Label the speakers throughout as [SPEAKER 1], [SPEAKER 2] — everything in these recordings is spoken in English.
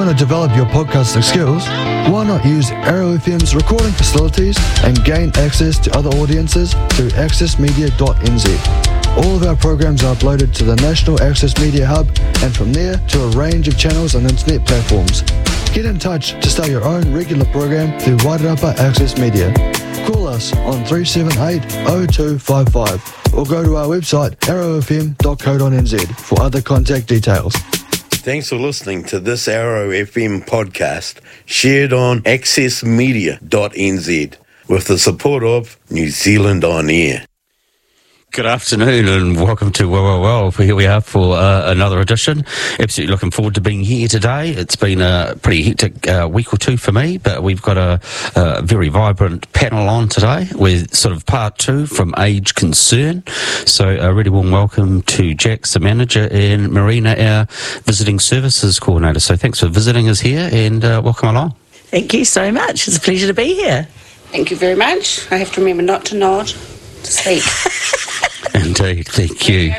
[SPEAKER 1] want to develop your podcasting skills, why not use Arrow FM's recording facilities and gain access to other audiences through accessmedia.nz. All of our programs are uploaded to the National Access Media Hub and from there to a range of channels and internet platforms. Get in touch to start your own regular program through Wairarapa Access Media. Call us on 378-0255 or go to our website arrowfm.co.nz for other contact details.
[SPEAKER 2] Thanks for listening to this Arrow FM podcast shared on accessmedia.nz with the support of New Zealand On Air.
[SPEAKER 3] Good afternoon and welcome to Well. Here we are for another edition. Absolutely looking forward to being here today. It's been a pretty hectic week or two for me, but we've got a very vibrant panel on today with sort of part two from Age Concern. So a really warm welcome to Jax, the manager, and Marina, our visiting services coordinator. So thanks for visiting us here and welcome along.
[SPEAKER 4] Thank you so much. It's a pleasure to be here.
[SPEAKER 5] Thank you very much. I have to remember not to nod to speak.
[SPEAKER 3] Indeed, thank you.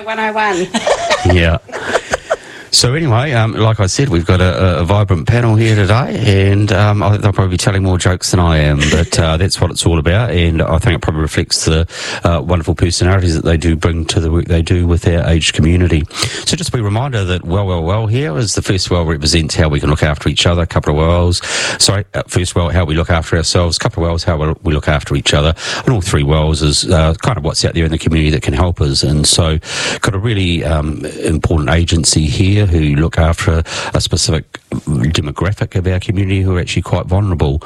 [SPEAKER 5] 101.
[SPEAKER 3] Yeah. So anyway, like I said, we've got a vibrant panel here today, and I think they'll probably be telling more jokes than I am, but that's what it's all about, and I think it probably reflects the wonderful personalities that they do bring to the work they do with our aged community. So just a reminder that Well here is the first well represents how we can look after each other, a couple of wells. Sorry, first well, how we look after ourselves, a couple of wells, how we look after each other, and all three wells is kind of what's out there in the community that can help us, and so got a really important agency here who look after a specific demographic of our community who are actually quite vulnerable.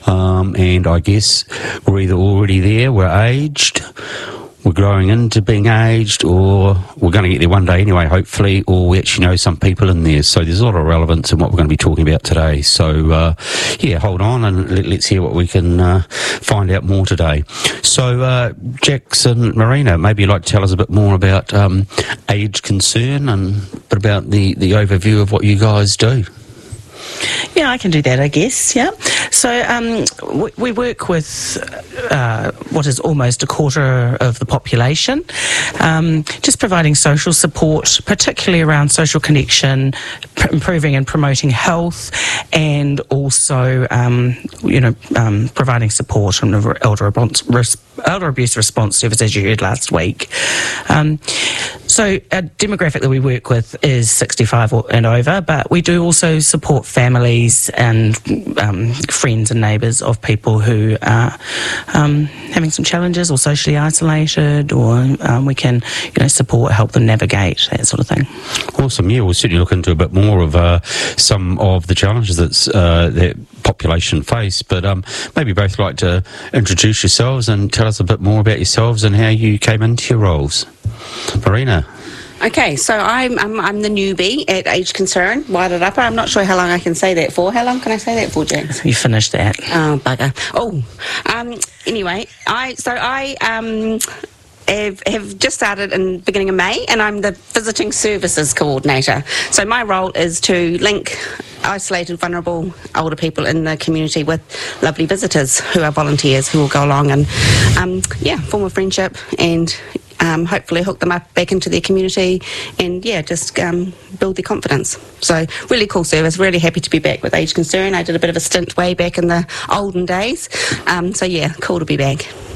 [SPEAKER 3] And I guess we're either already there, we're aged, we're growing into being aged, or we're going to get there one day anyway, hopefully, or we actually know some people in there. So there's a lot of relevance in what we're going to be talking about today. So, hold on and let's hear what we can find out more today. So, Jackson, Marina, maybe you'd like to tell us a bit more about Age Concern and a bit about the overview of what you guys do.
[SPEAKER 4] Yeah, I can do that, I guess, yeah. So we work with what is almost a quarter of the population, just providing social support, particularly around social connection, improving and promoting health, and also, providing support from the elder abuse response service, as you heard last week. So our demographic that we work with is 65 and over, but we do also support families and friends and neighbours of people who are having some challenges or socially isolated, or we can support, help them navigate, that sort of thing.
[SPEAKER 3] Awesome. Yeah, we'll certainly look into a bit more of some of the challenges that population face, but maybe both like to introduce yourselves and tell us a bit more about yourselves and how you came into your roles. Marina.
[SPEAKER 5] Okay, so I'm the newbie at Age Concern, Wairarapa. I'm not sure how long I can say that for. How long can I say that for, Jax?
[SPEAKER 4] You finished that.
[SPEAKER 5] Oh, bugger. Anyway, I have just started in the beginning of May, and I'm the Visiting Services Coordinator. So my role is to link isolated, vulnerable older people in the community with lovely visitors who are volunteers who will go along and, form a friendship and hopefully hook them up back into their community and, just build their confidence. So really cool service, really happy to be back with Age Concern. I did a bit of a stint way back in the olden days. Cool to be back.